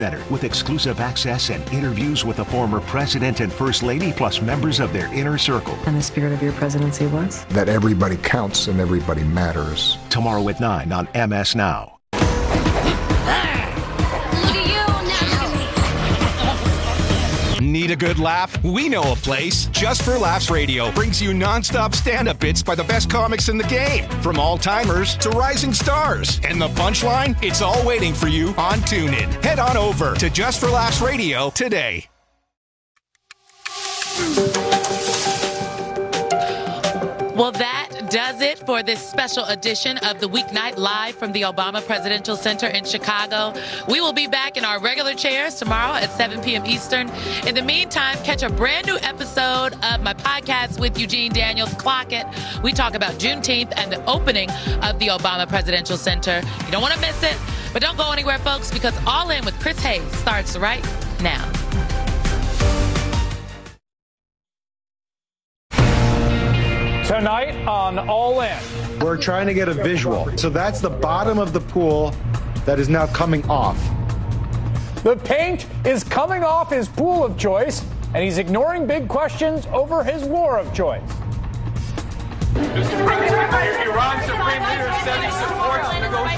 Better, with exclusive access and interviews with the former president and first lady, plus members of their inner circle. And the spirit of your presidency was? That everybody counts and everybody matters. Tomorrow at 9 on MS Now. Need a good laugh? We know a place. Just for Laughs Radio brings you non-stop stand-up bits by the best comics in the game. From all-timers to rising stars. And the punchline? It's all waiting for you on TuneIn. Head on over to Just for Laughs Radio today. Well, that does it for this special edition of the Weeknight Live from the Obama Presidential Center in Chicago. We will be back in our regular chairs tomorrow at 7 p.m. Eastern. In the meantime, catch a brand new episode of my podcast with Eugene Daniels, Clock It. We talk about Juneteenth and the opening of the Obama Presidential Center. You don't want to miss it, but don't go anywhere, folks, because All In with Chris Hayes starts right now. Tonight on All In. We're trying to get a visual. So that's the bottom of the pool that is now coming off. The paint is coming off his pool of choice, and he's ignoring big questions over his war of choice. Mr. President, Iran Supreme Leader said he supports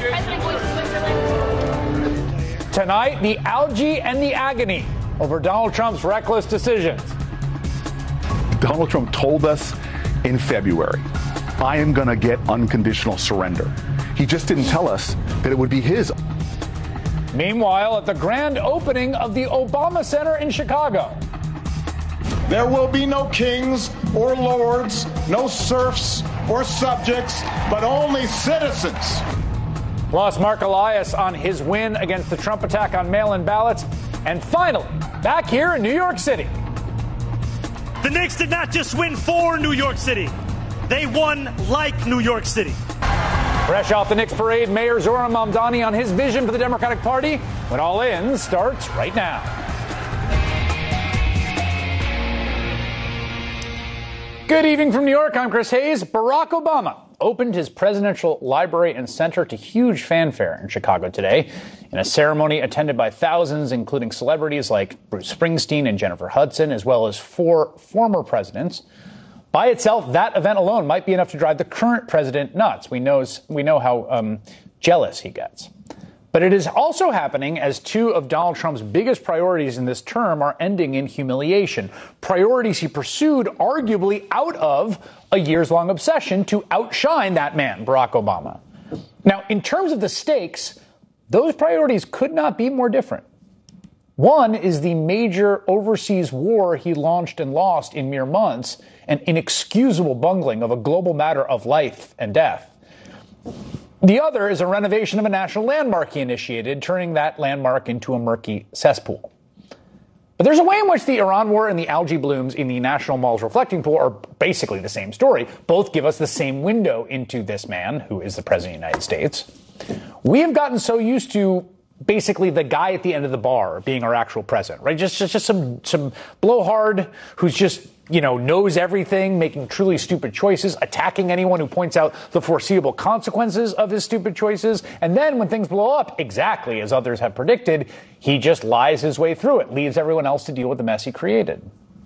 negotiations. Tonight, the algae and the agony over Donald Trump's reckless decisions. Donald Trump told us in February, I am going to get unconditional surrender. He just didn't tell us that it would be his. Meanwhile, at the grand opening of the Obama Center in Chicago. There will be no kings or lords, no serfs or subjects, but only citizens. Plus, Mark Elias on his win against the Trump attack on mail-in ballots. And finally, back here in New York City. The Knicks did not just win for New York City. They won like New York City. Fresh off the Knicks parade, Mayor Zohran Mamdani on his vision for the Democratic Party. When All In starts right now. Good evening from New York. I'm Chris Hayes. Barack Obama opened his presidential library and center to huge fanfare in Chicago today in a ceremony attended by thousands, including celebrities like Bruce Springsteen and Jennifer Hudson, as well as 4 former presidents. By itself, that event alone might be enough to drive the current president nuts. We know how jealous he gets. But it is also happening as 2 of Donald Trump's biggest priorities in this term are ending in humiliation. Priorities he pursued arguably out of a years-long obsession to outshine that man, Barack Obama. Now, in terms of the stakes, those priorities could not be more different. One is the major overseas war he launched and lost in mere months, an inexcusable bungling of a global matter of life and death. The other is a renovation of a national landmark he initiated, turning that landmark into a murky cesspool. But there's a way in which the Iran war and the algae blooms in the National Mall's reflecting pool are basically the same story. Both give us the same window into this man, who is the President of the United States. We have gotten so used to basically the guy at the end of the bar being our actual president, right? Just some blowhard who's just, knows everything, making truly stupid choices, attacking anyone who points out the foreseeable consequences of his stupid choices. And then when things blow up, exactly as others have predicted, he just lies his way through it, leaves everyone else to deal with the mess he created.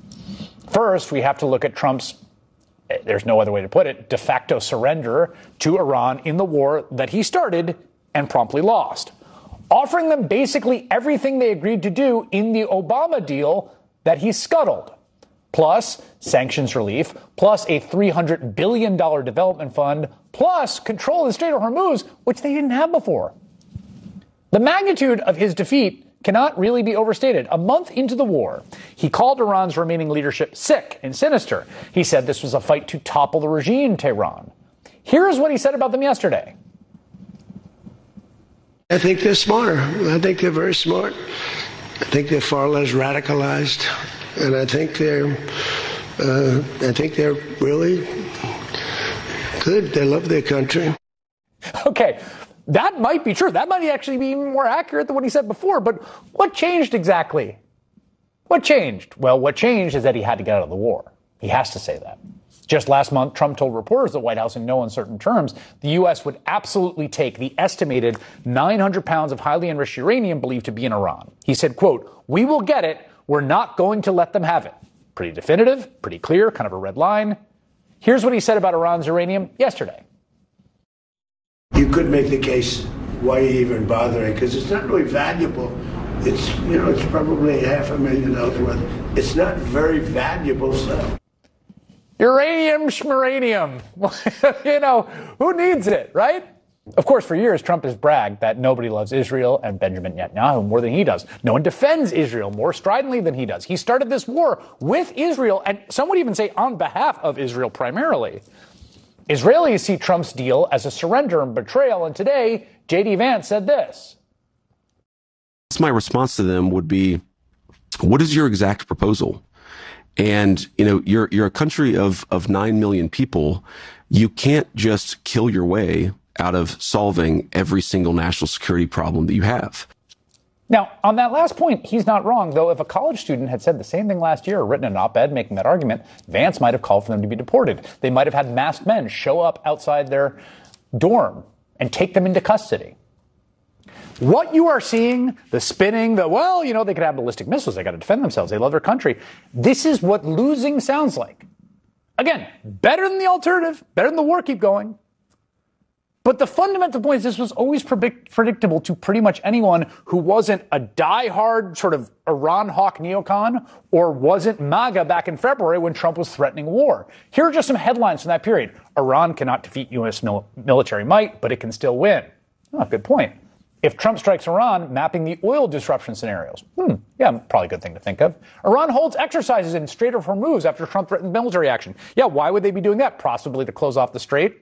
First, we have to look at Trump's, there's no other way to put it, de facto surrender to Iran in the war that he started and promptly lost, offering them basically everything they agreed to do in the Obama deal that he scuttled, plus sanctions relief, plus a $300 billion development fund, plus control of the Strait of Hormuz, which they didn't have before. The magnitude of his defeat cannot really be overstated. A month into the war, he called Iran's remaining leadership sick and sinister. He said this was a fight to topple the regime in Tehran. Here's what he said about them yesterday. I think they're smarter. I think they're very smart. I think they're far less radicalized. And I think they're really good. They love their country. Okay, that might be true. That might actually be even more accurate than what he said before. But what changed exactly? What changed? Well, what changed is that he had to get out of the war. He has to say that. Just last month, Trump told reporters at the White House in no uncertain terms the U.S. would absolutely take the estimated 900 pounds of highly enriched uranium believed to be in Iran. He said, quote, "We will get it. We're not going to let them have it." Pretty definitive, pretty clear, kind of a red line. Here's what he said about Iran's uranium yesterday. You could make the case, why are you even bothering? Because it's not really valuable. It's, it's probably $500,000 worth. It's not very valuable stuff. Uranium schmeranium. Who needs it, right? Of course, for years, Trump has bragged that nobody loves Israel and Benjamin Netanyahu more than he does. No one defends Israel more stridently than he does. He started this war with Israel, and some would even say on behalf of Israel primarily. Israelis see Trump's deal as a surrender and betrayal, and today, J.D. Vance said this. My response to them would be, what is your exact proposal? And, you're a country of 9 million people. You can't just kill your way out of solving every single national security problem that you have. Now, on that last point, he's not wrong, though if a college student had said the same thing last year or written an op-ed making that argument, Vance might have called for them to be deported. They might have had masked men show up outside their dorm and take them into custody. What you are seeing, the spinning, they could have ballistic missiles, they got to defend themselves, they love their country. This is what losing sounds like. Again, better than the alternative, better than the war keep going. But the fundamental point is this was always predictable to pretty much anyone who wasn't a diehard sort of Iran hawk neocon or wasn't MAGA back in February when Trump was threatening war. Here are just some headlines from that period. Iran cannot defeat U.S. military might, but it can still win. Oh, good point. If Trump strikes Iran, mapping the oil disruption scenarios. Probably a good thing to think of. Iran holds exercises in Strait of Hormuz after Trump threatened military action. Why would they be doing that? Possibly to close off the strait.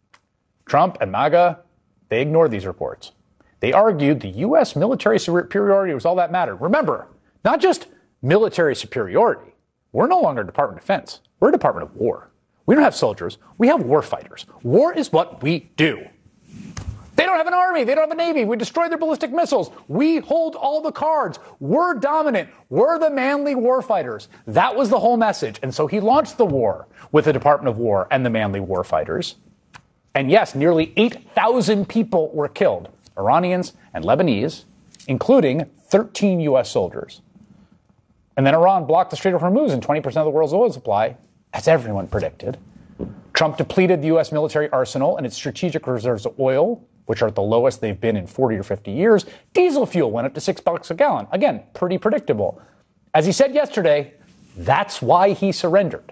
Trump and MAGA, they ignored these reports. They argued the U.S. military superiority was all that mattered. Remember, not just military superiority. We're no longer a Department of Defense. We're a Department of War. We don't have soldiers. We have war fighters. War is what we do. They don't have an army. They don't have a navy. We destroyed their ballistic missiles. We hold all the cards. We're dominant. We're the manly warfighters. That was the whole message. And so he launched the war with the Department of War and the manly warfighters. And yes, nearly 8,000 people were killed, Iranians and Lebanese, including 13 U.S. soldiers. And then Iran blocked the Strait of Hormuz and 20% of the world's oil supply, as everyone predicted. Trump depleted the U.S. military arsenal and its strategic reserves of oil, which are at the lowest they've been in 40 or 50 years. Diesel fuel went up to $6 a gallon. Again, pretty predictable. As he said yesterday, that's why he surrendered.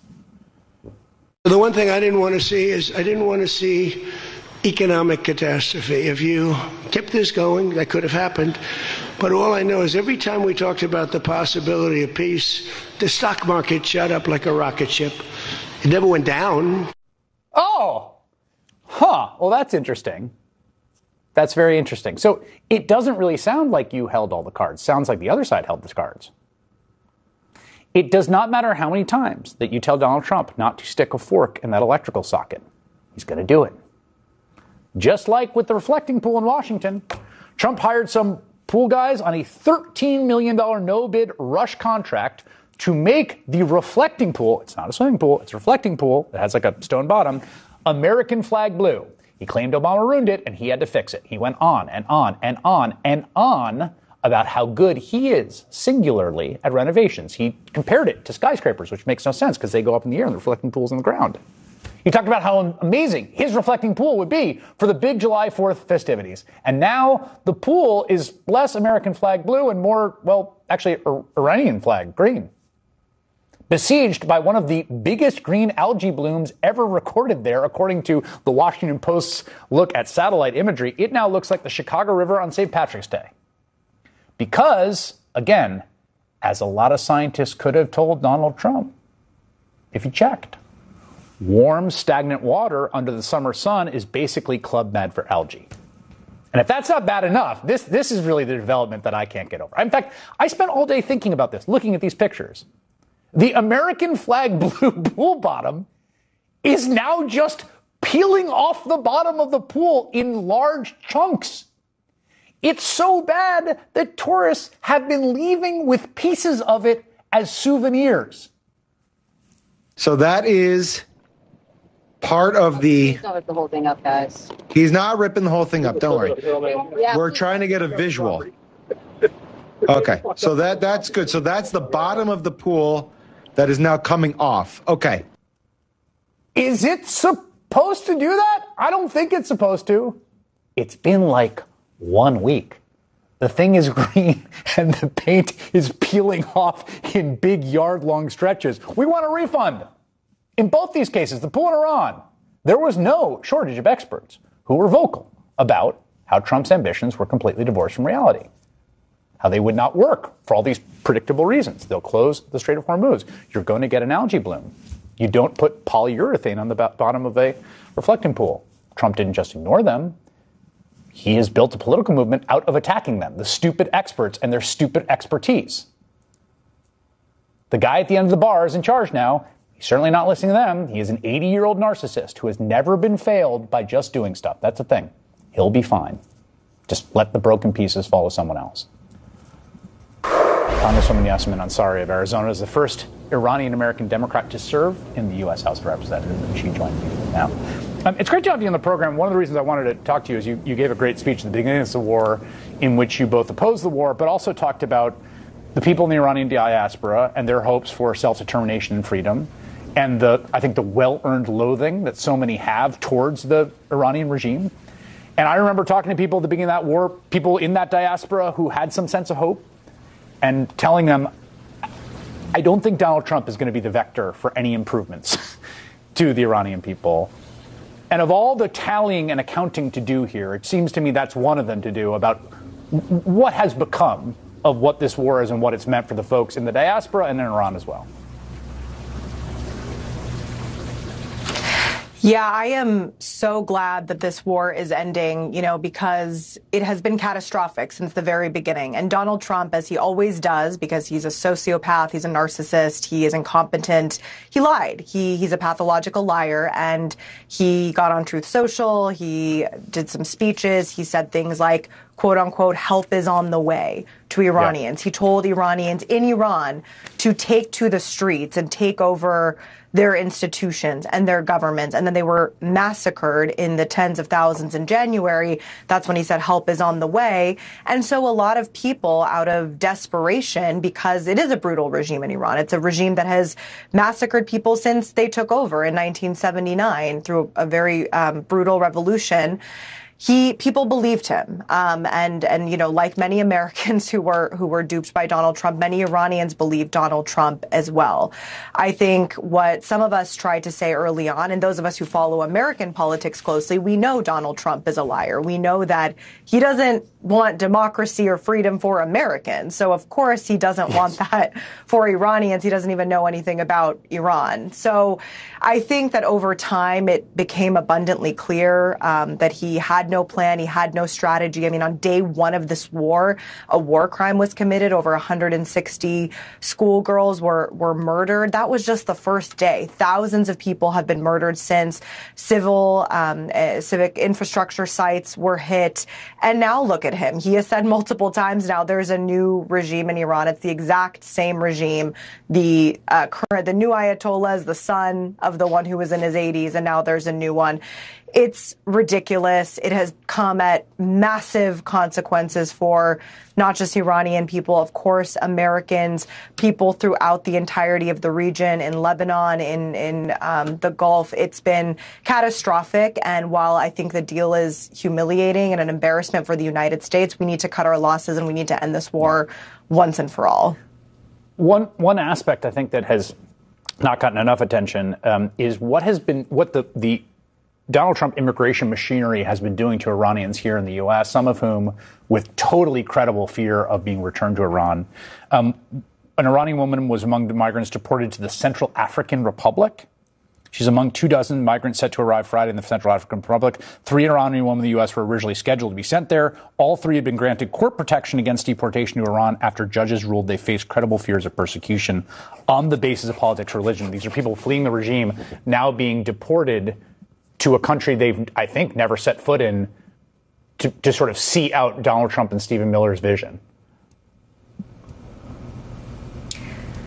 The one thing I didn't want to see is economic catastrophe. If you kept this going, that could have happened. But all I know is every time we talked about the possibility of peace, the stock market shot up like a rocket ship. It never went down. Well, that's interesting. That's very interesting. So it doesn't really sound like you held all the cards. Sounds like the other side held the cards. It does not matter how many times that you tell Donald Trump not to stick a fork in that electrical socket. He's going to do it. Just like with the reflecting pool in Washington, Trump hired some pool guys on a $13 million no-bid rush contract to make the reflecting pool, it's not a swimming pool, it's a reflecting pool, it has like a stone bottom, American flag blue. He claimed Obama ruined it and he had to fix it. He went on and on and on and on about how good he is singularly at renovations. He compared it to skyscrapers, which makes no sense because they go up in the air and the reflecting pool's on the ground. He talked about how amazing his reflecting pool would be for the big July 4th festivities. And now the pool is less American flag blue and more, Iranian flag green. Besieged by one of the biggest green algae blooms ever recorded there, according to the Washington Post's look at satellite imagery, it now looks like the Chicago River on St. Patrick's Day. Because, again, as a lot of scientists could have told Donald Trump, if he checked, warm, stagnant water under the summer sun is basically Club Med for algae. And if that's not bad enough, this is really the development that I can't get over. In fact, I spent all day thinking about this, looking at these pictures. The American flag blue pool bottom is now just peeling off the bottom of the pool in large chunks. It's so bad that tourists have been leaving with pieces of it as souvenirs. So that is part of the... He's not ripping the whole thing up, guys. He's not ripping the whole thing up, don't worry. Yeah. We're trying to get a visual. Okay, so that's good. So that's the bottom of the pool that is now coming off. Okay. Is it supposed to do that? I don't think it's supposed to. It's been like 1 week. The thing is green and the paint is peeling off in big yard-long stretches. We want a refund. In both these cases, the pool and Iran, there was no shortage of experts who were vocal about how Trump's ambitions were completely divorced from reality, how they would not work for all these predictable reasons. They'll close the Strait of Hormuz. You're going to get an algae bloom. You don't put polyurethane on the bottom of a reflecting pool. Trump didn't just ignore them. He has built a political movement out of attacking them, the stupid experts and their stupid expertise. The guy at the end of the bar is in charge now. He's certainly not listening to them. He is an 80-year-old narcissist who has never been failed by just doing stuff. That's the thing. He'll be fine. Just let the broken pieces fall to someone else. Congresswoman Yasmin Ansari of Arizona is the first Iranian-American Democrat to serve in the U.S. House of Representatives, and she joined me now. It's great to have you on the program. One of the reasons I wanted to talk to you is you gave a great speech at the beginning of the war in which you both opposed the war, but also talked about the people in the Iranian diaspora and their hopes for self-determination and freedom, and I think the well-earned loathing that so many have towards the Iranian regime. And I remember talking to people at the beginning of that war, people in that diaspora who had some sense of hope, and telling them, I don't think Donald Trump is going to be the vector for any improvements to the Iranian people. And of all the tallying and accounting to do here, it seems to me that's one of them to do about what has become of what this war is and what it's meant for the folks in the diaspora and in Iran as well. Yeah, I am so glad that this war is ending, because it has been catastrophic since the very beginning. And Donald Trump, as he always does, because he's a sociopath, he's a narcissist, he is incompetent, he lied. He's a pathological liar, and he got on Truth Social, he did some speeches, he said things like, quote unquote, help is on the way to Iranians. Yeah. He told Iranians in Iran to take to the streets and take over their institutions and their governments. And then they were massacred in the tens of thousands in January. That's when he said help is on the way. And so a lot of people, out of desperation, because it is a brutal regime in Iran, it's a regime that has massacred people since they took over in 1979 through a very brutal revolution. People believed him, and like many Americans who were duped by Donald Trump, many Iranians believed Donald Trump as well. I think what some of us tried to say early on, and those of us who follow American politics closely, we know Donald Trump is a liar. We know that he doesn't want democracy or freedom for Americans. So of course he doesn't want that for Iranians. He doesn't even know anything about Iran. So I think that over time it became abundantly clear that he had no plan. He had no strategy. I mean, on day one of this war, a war crime was committed. Over 160 schoolgirls were murdered. That was just the first day. Thousands of people have been murdered since. Civic infrastructure sites were hit. And now look at him. He has said multiple times now there's a new regime in Iran. It's the exact same regime. The new Ayatollah is the son of the one who was in his 80s, and now there's a new one. It's ridiculous. It has come at massive consequences for not just Iranian people, of course, Americans, people throughout the entirety of the region, in Lebanon, in the Gulf. It's been catastrophic. And while I think the deal is humiliating and an embarrassment for the United States, we need to cut our losses and we need to end this war once and for all. One aspect I think that has not gotten enough attention is what the Donald Trump immigration machinery has been doing to Iranians here in the U.S., some of whom with totally credible fear of being returned to Iran. An Iranian woman was among the migrants deported to the Central African Republic. She's among 24 migrants set to arrive Friday in the Central African Republic. 3 Iranian women in the U.S. were originally scheduled to be sent there. All 3 had been granted court protection against deportation to Iran after judges ruled they faced credible fears of persecution on the basis of politics or religion. These are people fleeing the regime, now being deported to a country they've, I think, never set foot in to sort of see out Donald Trump and Stephen Miller's vision.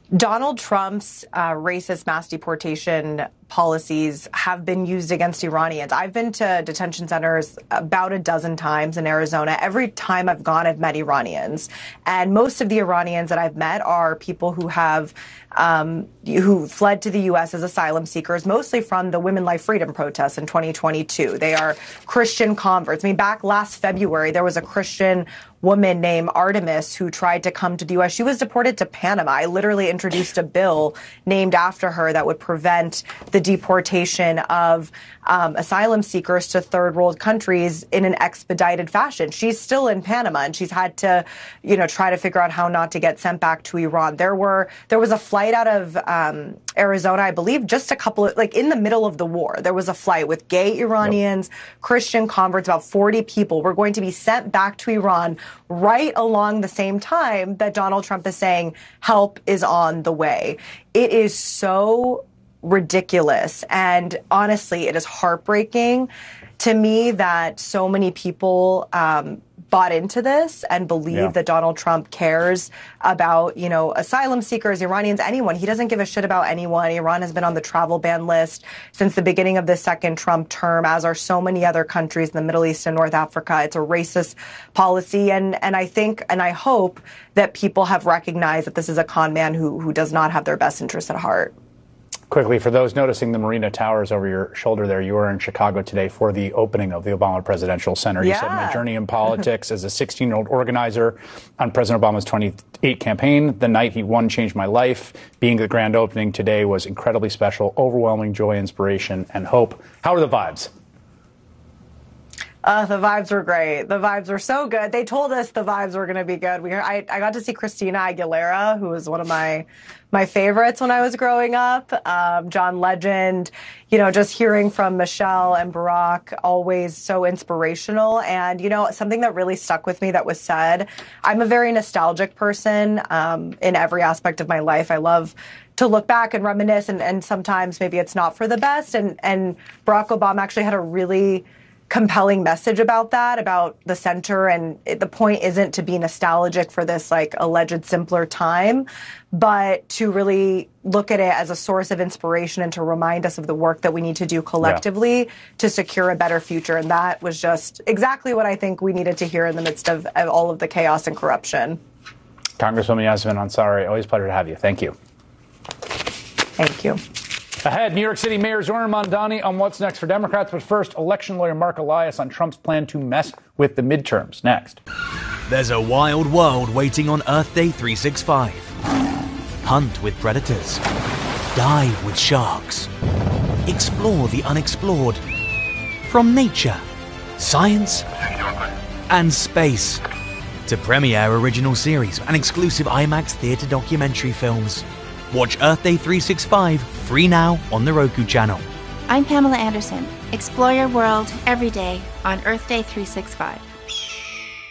Donald Trump's racist mass deportation policies have been used against Iranians. I've been to detention centers about a dozen times in Arizona. Every time I've gone, I've met Iranians. And most of the Iranians that I've met are people who have who fled to the U.S. as asylum seekers, mostly from the Women Life Freedom protests in 2022. They are Christian converts. I mean, back last February, there was a Christian woman named Artemis who tried to come to the U.S. She was deported to Panama. I literally introduced a bill named after her that would prevent the deportation of asylum seekers to third world countries in an expedited fashion. She's still in Panama, and she's had to, try to figure out how not to get sent back to Iran. There was a flight out of Arizona, I believe, just a couple of, in the middle of the war. There was a flight with gay Iranians, Christian converts, about 40 people were going to be sent back to Iran right along the same time that Donald Trump is saying help is on the way. It is so ridiculous. And honestly, it is heartbreaking to me that so many people bought into this and believe that Donald Trump cares about, asylum seekers, Iranians, anyone. He doesn't give a shit about anyone. Iran has been on the travel ban list since the beginning of the second Trump term, as are so many other countries in the Middle East and North Africa. It's a racist policy. And I think, and I hope that people have recognized that this is a con man who does not have their best interests at heart. Quickly, for those noticing the Marina Towers over your shoulder there, you were in Chicago today for the opening of the Obama Presidential Center. You said, my journey in politics as a 16-year-old organizer on President Obama's 2008 campaign, the night he won changed my life. Being the grand opening today was incredibly special, overwhelming joy, inspiration, and hope. How are the vibes? The vibes were great. The vibes were so good. They told us the vibes were going to be good. I got to see Christina Aguilera, who was one of my favorites when I was growing up. John Legend, just hearing from Michelle and Barack, always so inspirational. And, something that really stuck with me that was said, I'm a very nostalgic person in every aspect of my life. I love to look back and reminisce, and sometimes maybe it's not for the best. And Barack Obama actually had a really compelling message about that, about the center. And the point isn't to be nostalgic for this alleged simpler time, but to really look at it as a source of inspiration and to remind us of the work that we need to do collectively to secure a better future. And that was just exactly what I think we needed to hear in the midst of all of the chaos and corruption. Congresswoman Yasmin Ansari, always a pleasure to have you. Thank you. Thank you. Ahead, New York City Mayor Zohran Mamdani on what's next for Democrats. But first, election lawyer Mark Elias on Trump's plan to mess with the midterms. Next. There's a wild world waiting on Earth Day 365. Hunt with predators. Dive with sharks. Explore the unexplored. From nature, science, and space. To premiere original series and exclusive IMAX theater documentary films. Watch Earth Day 365 free now on the Roku channel. I'm Pamela Anderson. Explore your world every day on Earth Day 365.